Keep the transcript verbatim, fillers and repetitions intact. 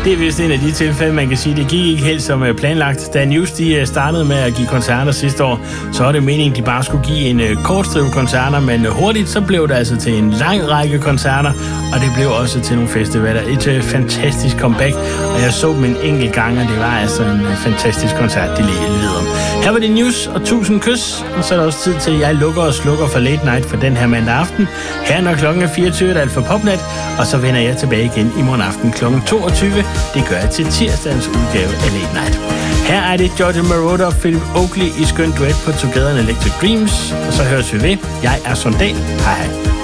Det er vist en af de tilfælde, man kan sige, det gik ikke helt som planlagt. Da News de startede med at give koncerter sidste år, så var det meningen, de bare skulle give en kort stribe koncerter, men hurtigt så blev det altså til en lang række koncerter, og det blev også til nogle festivaler. Et fantastisk comeback, og jeg så dem en enkelt gang, og det var altså en fantastisk koncert, de leder om. Her var det News, og tusind kys, og så er der også tid til, at jeg lukker og slukker for Late Night for den her mandag aften. Her når klokken er fireogtyve, der er alt for Popnet, og så vender jeg tilbage igen i morgen aften klokken toogtyve. Det gør jeg til tirsdagens udgave af Late Night. Her er det Giorgio Moroder og Philip Oakley i skøn duet på Together and Electric Dreams, og så høres vi ved. Jeg er Sondal. Hej hej.